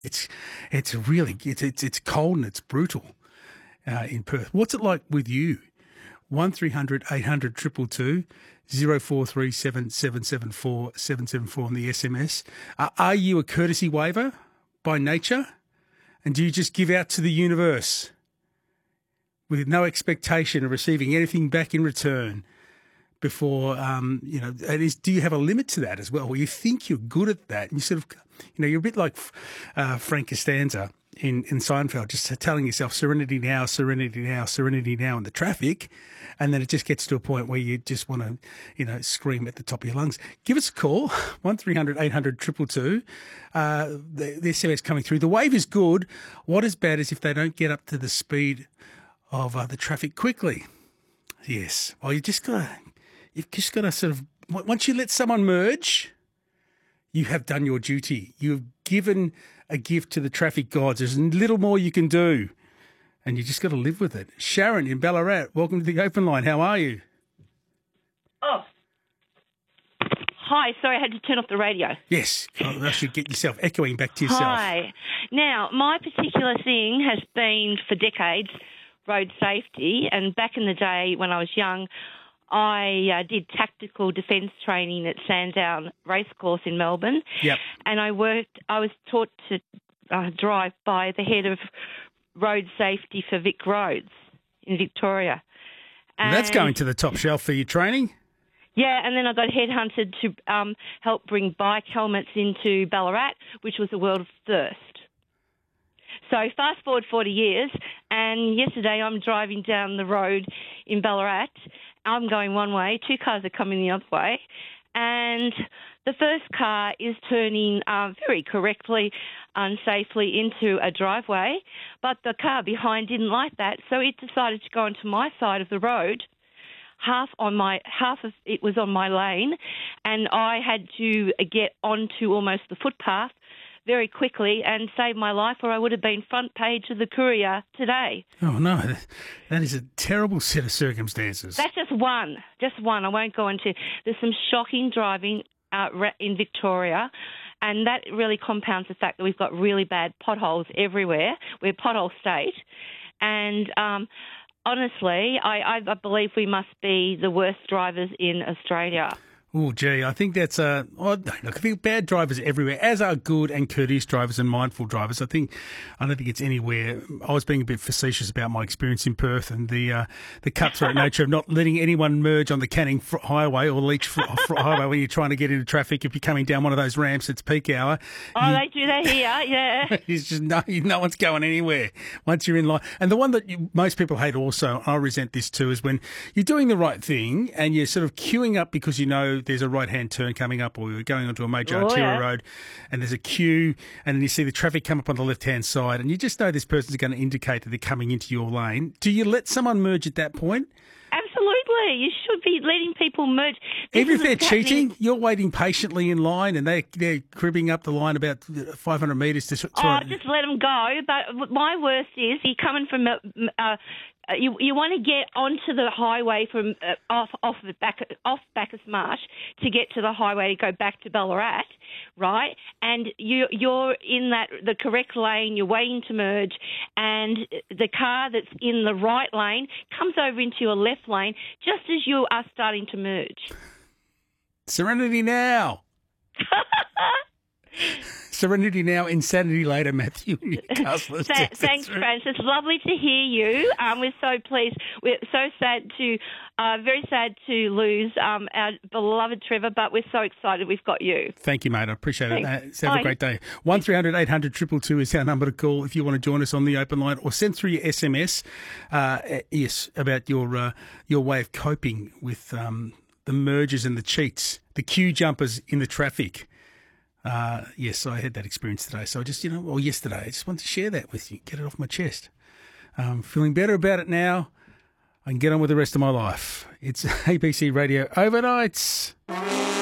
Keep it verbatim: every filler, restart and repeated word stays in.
It's it's really it's it's, it's cold and it's brutal uh, in Perth. What's it like with you? One three hundred eight hundred two two two zero four three seven seven seven four seven seven four on the S M S. Uh, are you a courtesy waiver by nature, and do you just give out to the universe with no expectation of receiving anything back in return? Before, um, you know, it is, do you have a limit to that as well? Where you think you're good at that, and you sort of, you know, you're a bit like uh, Frank Costanza in, in Seinfeld, just telling yourself serenity now, serenity now, serenity now in the traffic, and then it just gets to a point where you just want to, you know, scream at the top of your lungs. Give us a call, one three hundred eight hundred two two two. Uh, the, the S M S coming through. The wave is good. What is bad is if they don't get up to the speed of uh, the traffic quickly. Yes. Well, you just got to... You've just got to sort of, once you let someone merge, you have done your duty. You've given a gift to the traffic gods. There's little more you can do, and you just got to live with it. Sharon in Ballarat, welcome to the Open Line. How are you? Oh. Hi, sorry, I had to turn off the radio. Yes, oh, I should get yourself echoing back to yourself. Hi. Now, my particular thing has been, for decades, road safety, and back in the day when I was young, I uh, did tactical defence training at Sandown Racecourse in Melbourne. Yep. And I worked, I was taught to uh, drive by the head of road safety for Vic Roads in Victoria. And that's going to the top shelf for your training? Yeah, and then I got headhunted to um, help bring bike helmets into Ballarat, which was a world first. So fast forward forty years, and yesterday I'm driving down the road in Ballarat. I'm going one way, two cars are coming the other way, and the first car is turning um, very correctly, unsafely into a driveway, but the car behind didn't like that, so it decided to go onto my side of the road. Half on my half of it was on my lane, and I had to get onto almost the footpath very quickly and save my life, or I would have been front page of the Courier today. Oh, no, that is a terrible set of circumstances. That's just one, just one. I won't go into... There's some shocking driving uh, in Victoria, and that really compounds the fact that we've got really bad potholes everywhere. We're a pothole state, and... Um, honestly, I, I believe we must be the worst drivers in Australia. Oh, gee, I think that's uh, oh, look, I think bad drivers are everywhere, as are good and courteous drivers and mindful drivers. I think I don't think it's anywhere. I was being a bit facetious about my experience in Perth and the uh, the cutthroat nature of not letting anyone merge on the Canning Highway or Leach Highway when you're trying to get into traffic. If you're coming down one of those ramps, it's peak hour. Oh, you, they do that here, yeah. It's just no, no one's going anywhere once you're in line. And the one that you, most people hate also, I resent this too, is when you're doing the right thing and you're sort of queuing up because you know there's a right-hand turn coming up, or you're going onto a major oh, arterial yeah. road, and there's a queue, and then you see the traffic come up on the left-hand side, and you just know this person's going to indicate that they're coming into your lane. Do you let someone merge at that point? Absolutely. You should be letting people merge. This Even if they're happening. cheating, you're waiting patiently in line, and they, they're cribbing up the line about five hundred metres to... to Oh, just let them go. But my worst is you're coming from... Uh, You you want to get onto the highway from uh, off off the back off Bacchus Marsh to get to the highway to go back to Ballarat, right? And you you're in that the correct lane. You're waiting to merge, and the car that's in the right lane comes over into your left lane just as you are starting to merge. Serenity now. Serenity now, insanity later, Matthew. Th- thanks, Francis. Lovely to hear you. Um, we're so pleased. We're so sad to, uh, very sad to lose um, our beloved Trevor, but we're so excited we've got you. Thank you, mate. I appreciate it. Thanks. Uh, have Bye. a great day. one three hundred eight hundred two two two is our number to call if you want to join us on the open line, or send through your S M S, uh, yes, about your uh, your way of coping with um, the mergers and the cheats, the queue jumpers in the traffic. Uh, yes, I had that experience today. So I just, you know, or yesterday, I just wanted to share that with you, get it off my chest. Um, feeling better about it now. I can get on with the rest of my life. It's A B C Radio Overnights.